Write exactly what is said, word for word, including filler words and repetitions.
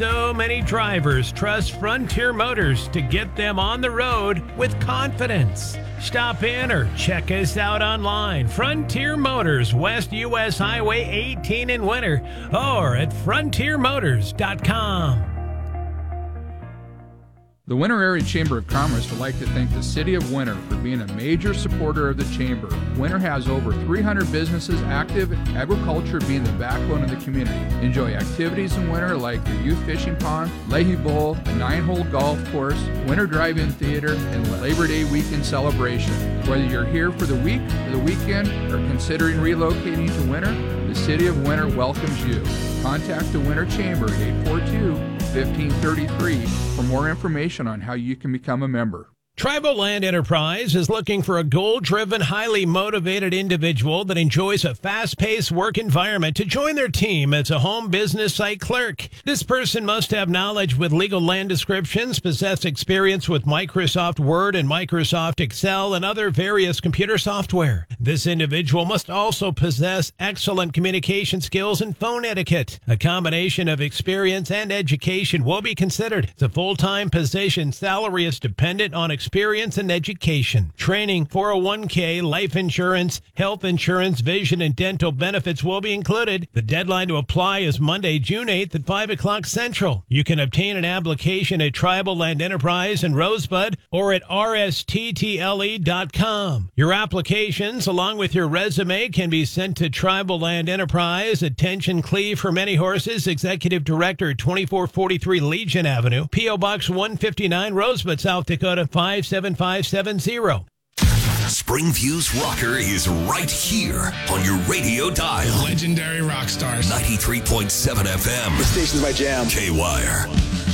So many drivers trust Frontier Motors to get them on the road with confidence. Stop in or check us out online. Frontier Motors, West U S Highway eighteen in Winter, or at frontier motors dot com. The Winter Area Chamber of Commerce would like to thank the City of Winter for being a major supporter of the Chamber. Winter has over three hundred businesses active, agriculture being the backbone of the community. Enjoy activities in winter like the youth fishing pond, Leahy Bowl, a nine-hole golf course, winter drive-in theater, and Labor Day weekend celebration. Whether you're here for the week or the weekend or considering relocating to Winter, the City of Winter welcomes you. Contact the Winter Chamber at eight four two, one five three three for more information on how you can become a member. Tribal Land Enterprise is looking for a goal-driven, highly motivated individual that enjoys a fast-paced work environment to join their team as a home business site clerk. This person must have knowledge with legal land descriptions, possess experience with Microsoft Word and Microsoft Excel and other various computer software. This individual must also possess excellent communication skills and phone etiquette. A combination of experience and education will be considered. It's a full-time position. Salary is dependent on experience experience and education. Training, four oh one k, life insurance, health insurance, vision, and dental benefits will be included. The deadline to apply is Monday, June eighth at five o'clock Central. You can obtain an application at Tribal Land Enterprise in Rosebud or at r s t t l e dot com. Your applications, along with your resume, can be sent to Tribal Land Enterprise, Attention Cleve for Many Horses, Executive Director, twenty-four forty-three Legion Avenue, P O Box one fifty-nine, Rosebud, South Dakota, five seven five seven zero. Springview's Rocker is right here on your radio dial. Legendary rock stars. ninety-three point seven F M. The station's my jam. K-Wire.